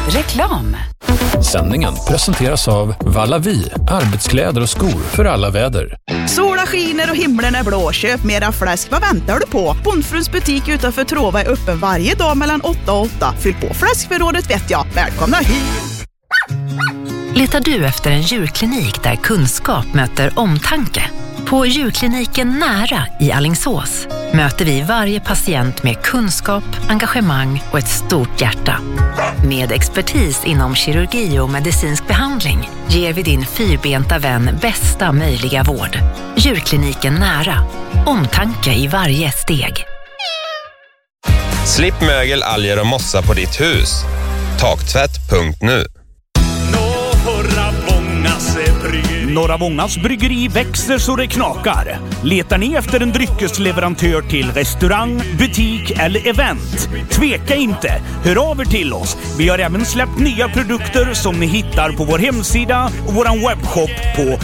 Reklam. Sändningen presenteras av Vallavi, arbetskläder och skor för alla väder. Sola skiner och himlen är blå. Köp mera fläsk. Vad väntar du på? Bondfruns butik utanför Trova är öppen varje dag mellan 8 och 8. Fyll på fläskförrådet vet jag. Välkomna hit! Letar du efter en djurklinik där kunskap möter omtanke? På djurkliniken Nära i Alingsås möter vi varje patient med kunskap, engagemang och ett stort hjärta. Med expertis inom kirurgi och medicinsk behandling ger vi din fyrbenta vän bästa möjliga vård. Djurkliniken Nära. Omtanke i varje steg. Slipp mögel, alger och mossa på ditt hus. Taktvätt.nu. Norra Vångas bryggeri växer så det knakar. Letar ni efter en dryckesleverantör till restaurang, butik eller event? Tveka inte, hör av er till oss. Vi har även släppt nya produkter som ni hittar på vår hemsida och vår webbshop på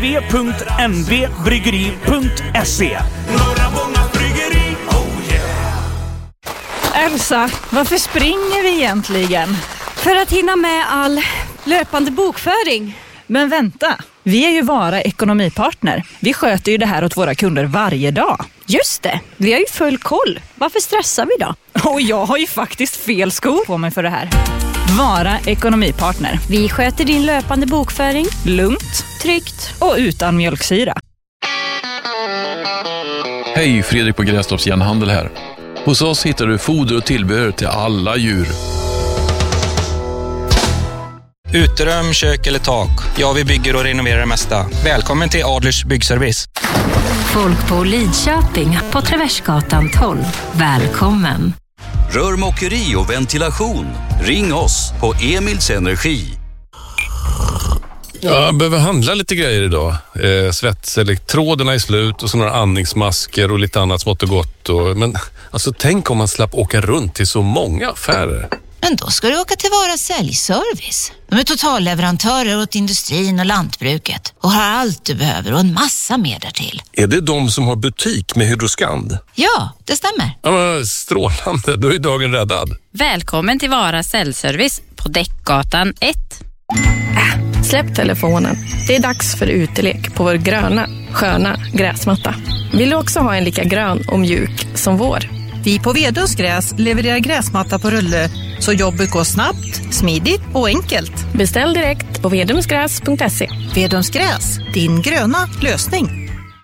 www.nvbryggeri.se. Norra Vångas bryggeri, oh yeah! Elsa, varför springer vi egentligen? För att hinna med all löpande bokföring. Men vänta, vi är ju Vara ekonomipartner. Vi sköter ju det här åt våra kunder varje dag. Just det, vi har ju full koll. Varför stressar vi då? Och jag har ju faktiskt fel skor på mig för det här. Vara ekonomipartner. Vi sköter din löpande bokföring. Lugnt, tryggt och utan mjölksyra. Hej, Fredrik på Grästorps Järnhandel här. Hos oss hittar du foder och tillbehör till alla djur. Uterum, kök eller tak. Ja, vi bygger och renoverar det mesta. Välkommen till Adlers byggservice. Folk på Lidköping på Traversgatan 12. Välkommen. Rörmokeri och ventilation. Ring oss på Emils Energi. Jag behöver handla lite grejer idag. Svetselektroderna är slut och så några andningsmasker och lite annat smått och gott. Men alltså, tänk om man slapp åka runt till så många affärer. Men då ska du åka till Vara säljservice. De är totalleverantörer åt industrin och lantbruket och har allt du behöver och en massa mer därtill. Är det de som har butik med Hydroskand? Ja, det stämmer. Ja, men strålande, då är dagen räddad. Välkommen till Vara säljservice på Däckgatan 1. Släpp telefonen. Det är dags för utelek på vår gröna, sköna gräsmatta. Vill du också ha en lika grön och mjuk som vår? Vi på Vedums gräs levererar gräsmatta på rulle så jobbet går snabbt, smidigt och enkelt. Beställ direkt på vedomsgräs.se. Vedums gräs, din gröna lösning.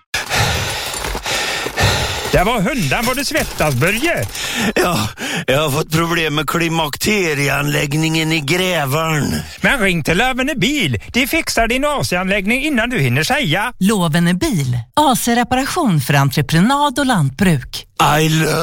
Det var hundan vad du svettas, Börje. Ja, jag har fått problem med klimakterieanläggningen i Grävarn. Men ring till Lövene bil. De fixar din AC-anläggning innan du hinner säga. Lövene bil. AC-reparation för entreprenad och lantbruk. I love